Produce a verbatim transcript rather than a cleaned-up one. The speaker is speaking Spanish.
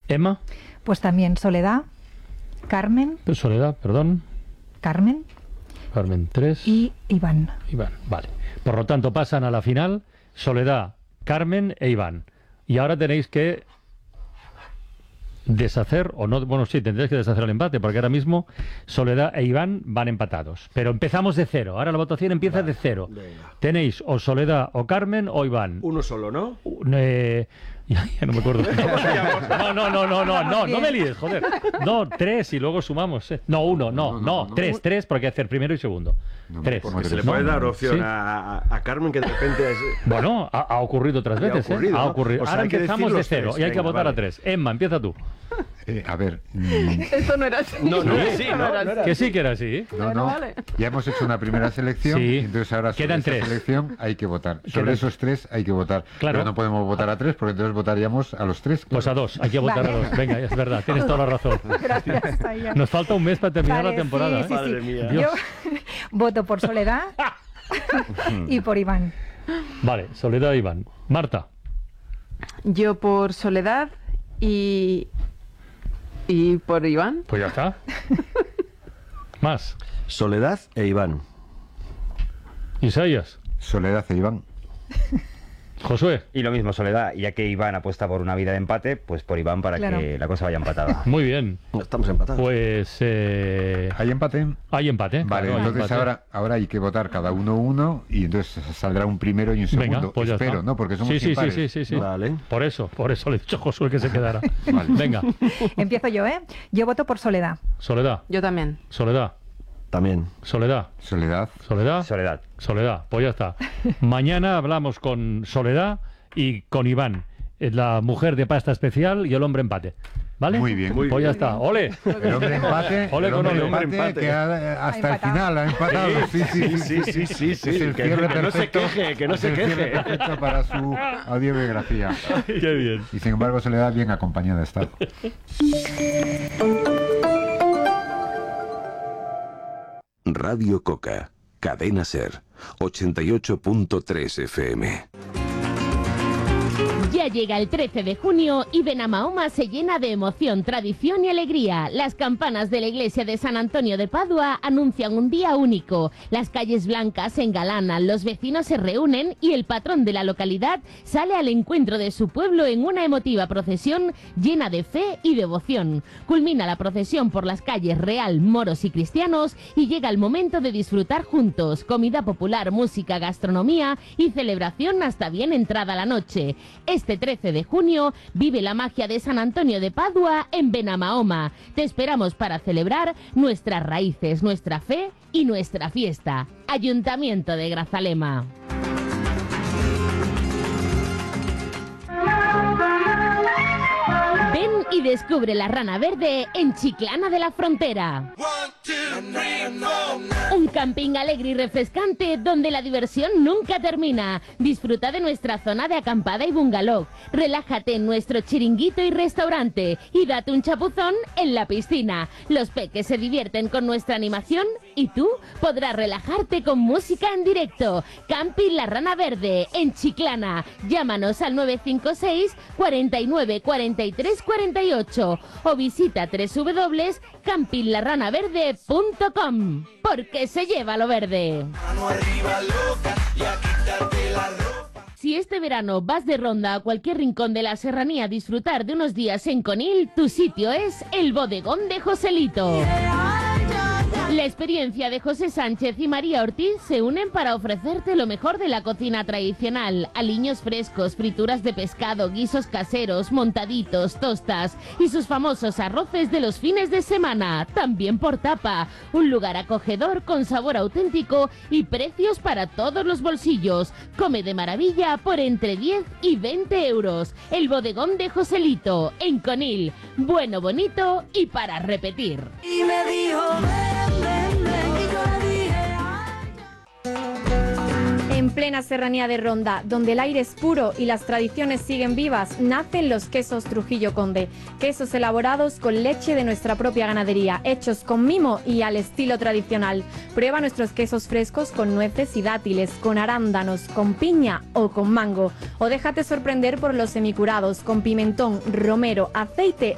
Emma. Pues también Soledad, Carmen. Soledad, perdón. Carmen. Carmen, tres. Y Iván. Iván, vale. Por lo tanto, pasan a la final Soledad, Carmen e Iván. Y ahora tenéis que deshacer, o no, bueno, sí, tendréis que deshacer el empate, porque ahora mismo Soledad e Iván van empatados. Pero empezamos de cero. Ahora la votación empieza vale, de cero. Venga. Tenéis o Soledad, o Carmen, o Iván. Uno solo, ¿no? Eh, ya, ya no me acuerdo. No, no, no, no, no, no, no me líes, joder. No, tres y luego sumamos. Eh. No, uno, no, no, no, no, no. Tres, tres, porque hay que hacer primero y segundo. No, tres. Porque se le puede no, dar opción sí. a, a Carmen que de repente... Es... Bueno, ha, ha ocurrido otras veces, ha ocurrido, ¿eh? Ha ocurrido. O sea, ahora empezamos de cero tres. y hay Venga, que votar vale. a tres. Emma, empieza tú. Eh, a ver... Mmm... Esto no era así. No, no, sí, no, no, no era que sí que era así. No, no, vale. Ya hemos hecho una primera selección, sí. entonces ahora sobre Quedan esa tres. selección hay que votar. Sobre Quedan... esos tres hay que votar. Claro. Pero no podemos votar a tres, porque entonces votaríamos a los tres. Claro. Pues a dos, hay que votar vale. a dos. Venga, es verdad, tienes toda la razón. Gracias. Nos falta un mes para terminar vale, la temporada. Sí, sí, ¿eh? sí. Madre mía. Yo voto por Soledad y por Iván. Vale, Soledad e Iván. Marta. Yo por Soledad y... ¿Y por Iván? Pues ya está. Más. Soledad e Iván. Isaías. Soledad e Iván. Josué. Y lo mismo, Soledad, ya que Iván apuesta por una vida de empate, pues por Iván para claro. que la cosa vaya empatada. Muy bien. Estamos empatados. Pues... Eh... ¿Hay empate? Hay empate. Vale, claro, entonces empate. Ahora, ahora hay que votar cada uno uno y entonces saldrá un primero y un segundo. Venga, pues ya Espero, está. ¿no? Porque somos sí, sí, impares. sí, sí, sí, sí. Vale. Por eso, por eso le he dicho a Josué que se quedara. Vale. Venga. Empiezo yo, ¿eh? Yo voto por Soledad. Soledad. Yo también. Soledad. También. Soledad. Soledad. Soledad. Soledad. Soledad. Pues ya está. Mañana hablamos con Soledad y con Iván, la mujer de pasta especial y el hombre empate. ¿Vale? Muy bien. Pues Muy ya bien. está. ¡Ole! El hombre empate, Ole el con hombre ole. empate, empate. que ha, hasta Ha el final ha empatado. Sí, sí, sí, sí, sí, sí. Es el que, cierre que no se perfecto. queje, que no Es se el queje. cierre perfecto para su audiobiografía. ¡Qué bien! Y sin embargo se le da bien acompañada está. Radio Coca, Cadena Ser, ochenta y ocho punto tres F M. Ya llega el trece de junio y Benamahoma se llena de emoción, tradición y alegría. Las campanas de la iglesia de San Antonio de Padua anuncian un día único. Las calles blancas se engalanan, los vecinos se reúnen y el patrón de la localidad sale al encuentro de su pueblo en una emotiva procesión llena de fe y devoción. Culmina la procesión por las calles Real, Moros y Cristianos y llega el momento de disfrutar juntos. Comida popular, música, gastronomía y celebración hasta bien entrada la noche. Este trece de junio vive la magia de San Antonio de Padua en Benamahoma. Te esperamos para celebrar nuestras raíces, nuestra fe y nuestra fiesta. Ayuntamiento de Grazalema. Ven y descubre la Rana Verde en Chiclana de la Frontera. Un camping alegre y refrescante donde la diversión nunca termina. Disfruta de nuestra zona de acampada y bungalow. Relájate en nuestro chiringuito y restaurante y date un chapuzón en la piscina. Los peques se divierten con nuestra animación y tú podrás relajarte con música en directo. Camping La Rana Verde en Chiclana. Llámanos al nueve cinco seis, cuatro nueve, cuatro tres, cuatro ocho o visita doble u doble u doble u punto camping la rana verde punto com, porque se lleva lo verde. Si este verano vas de ronda a cualquier rincón de la serranía a disfrutar de unos días en Conil, tu sitio es el Bodegón de Joselito. La experiencia de José Sánchez y María Ortiz se unen para ofrecerte lo mejor de la cocina tradicional. Aliños frescos, frituras de pescado, guisos caseros, montaditos, tostas y sus famosos arroces de los fines de semana, también por tapa. Un lugar acogedor con sabor auténtico y precios para todos los bolsillos. Come de maravilla por entre diez y veinte euros. El Bodegón de Joselito, en Conil. Bueno, bonito y para repetir. Y me dijo, ven, ven, ven, y yo le dije, en plena serranía de Ronda, donde el aire es puro y las tradiciones siguen vivas, nacen los quesos Trujillo Conde. Quesos elaborados con leche de nuestra propia ganadería, hechos con mimo y al estilo tradicional. Prueba nuestros quesos frescos con nueces y dátiles, con arándanos, con piña o con mango. O déjate sorprender por los semicurados, con pimentón, romero, aceite